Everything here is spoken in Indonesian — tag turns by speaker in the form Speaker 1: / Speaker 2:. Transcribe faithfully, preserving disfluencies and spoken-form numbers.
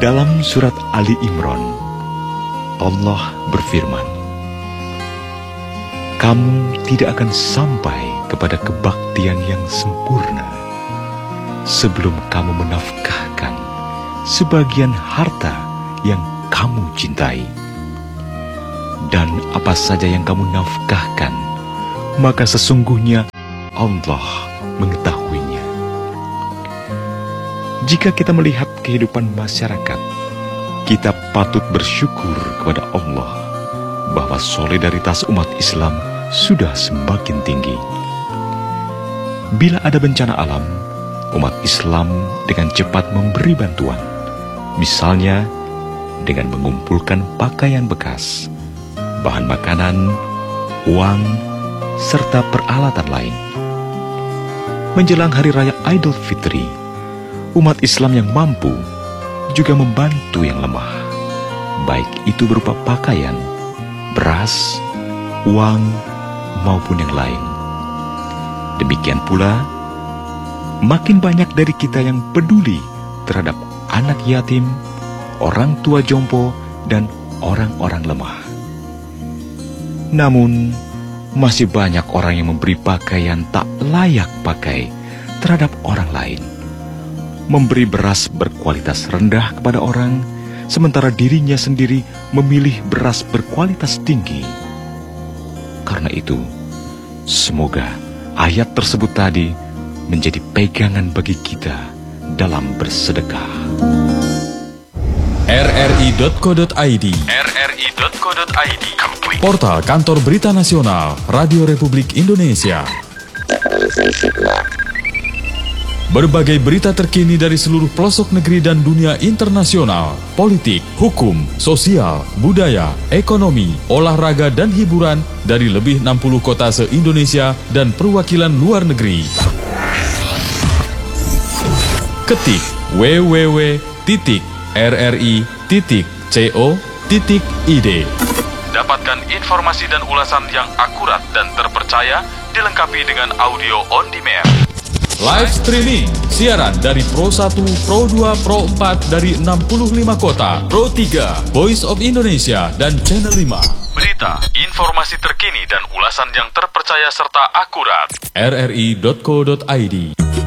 Speaker 1: Dalam surat Ali Imran, Allah berfirman, "Kamu tidak akan sampai kepada kebaktian yang sempurna sebelum kamu menafkahkan sebagian harta yang kamu cintai. Dan apa saja yang kamu nafkahkan, maka sesungguhnya Allah mengetahuinya." Jika kita melihat kehidupan masyarakat, kita patut bersyukur kepada Allah bahwa solidaritas umat Islam sudah semakin tinggi. Bila ada bencana alam, umat Islam dengan cepat memberi bantuan, misalnya dengan mengumpulkan pakaian bekas, bahan makanan, uang, serta peralatan lain. Menjelang Hari Raya Idul Fitri, umat Islam yang mampu juga membantu yang lemah, baik itu berupa pakaian, beras, uang, maupun yang lain. Demikian pula, makin banyak dari kita yang peduli terhadap anak yatim, orang tua jompo, dan orang-orang lemah. Namun, masih banyak orang yang memberi pakaian tak layak pakai terhadap orang lain, memberi beras berkualitas rendah kepada orang, sementara dirinya sendiri memilih beras berkualitas tinggi. Karena itu, semoga ayat tersebut tadi menjadi pegangan bagi kita dalam bersedekah.
Speaker 2: R R I dot co dot I D
Speaker 3: R R I dot co dot I D
Speaker 2: Portal Kantor Berita Nasional Radio Republik Indonesia. Berbagai berita terkini dari seluruh pelosok negeri dan dunia internasional, politik, hukum, sosial, budaya, ekonomi, olahraga, dan hiburan dari lebih enam puluh kota se-Indonesia dan perwakilan luar negeri. Ketik w w w titik r r i titik co titik i d.
Speaker 3: Dapatkan informasi dan ulasan yang akurat dan terpercaya, dilengkapi dengan audio on demand.
Speaker 2: Live streaming, siaran dari Pro satu, Pro dua, Pro empat dari enam puluh lima kota, Pro tiga, Voice of Indonesia, dan Channel lima.
Speaker 3: Berita, informasi terkini dan ulasan yang terpercaya serta akurat.
Speaker 2: R R I dot co dot I D